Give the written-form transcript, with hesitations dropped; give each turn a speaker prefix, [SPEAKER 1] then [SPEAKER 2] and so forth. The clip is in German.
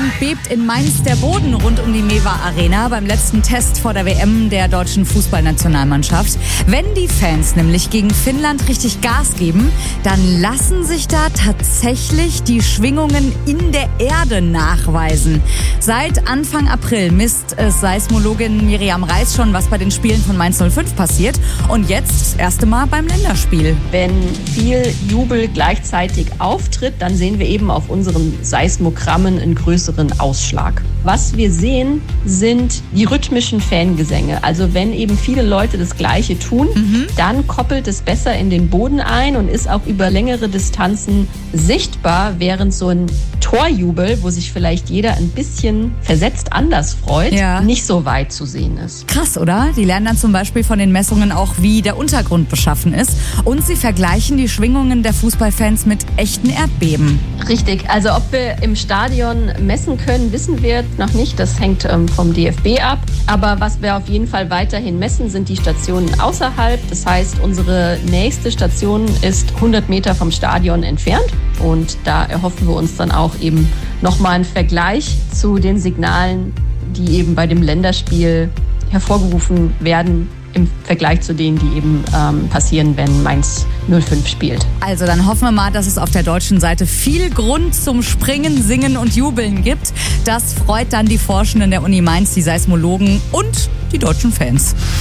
[SPEAKER 1] Abend bebt in Mainz der Boden rund um die Mewa Arena beim letzten Test vor der WM der deutschen Fußballnationalmannschaft. Wenn die Fans nämlich gegen Finnland richtig Gas geben, dann lassen sich da tatsächlich die Schwingungen in der Erde nachweisen. Seit Anfang April misst Seismologin Miriam Reis schon, was bei den Spielen von Mainz 05 passiert. Und jetzt das erste Mal beim Länderspiel.
[SPEAKER 2] Wenn viel Jubel gleichzeitig auftritt, dann sehen wir eben auf unseren Seismogrammen einen größeren Ausschlag. Was wir sehen, sind die rhythmischen Fangesänge. Also wenn eben viele Leute das Gleiche tun, dann koppelt es besser in den Boden ein und ist auch über längere Distanzen sichtbar, während so ein Torjubel, wo sich vielleicht jeder ein bisschen versetzt anders freut, nicht so weit zu sehen ist.
[SPEAKER 1] Krass, oder? Die lernen dann zum Beispiel von den Messungen auch, wie der Untergrund beschaffen ist. Und sie vergleichen die Schwingungen der Fußballfans mit echten Erdbeben.
[SPEAKER 2] Richtig. Also ob wir im Stadion messen können, wissen wir noch nicht. Das hängt vom DFB ab. Aber was wir auf jeden Fall weiterhin messen, sind die Stationen außerhalb. Das heißt, unsere nächste Station ist 100 Meter vom Stadion entfernt. Und da erhoffen wir uns dann auch eben nochmal einen Vergleich zu den Signalen, die eben bei dem Länderspiel hervorgerufen werden, im Vergleich zu denen, die eben passieren, wenn Mainz 05 spielt.
[SPEAKER 1] Also dann hoffen wir mal, dass es auf der deutschen Seite viel Grund zum Springen, Singen und Jubeln gibt. Das freut dann die Forschenden der Uni Mainz, die Seismologen und die deutschen Fans.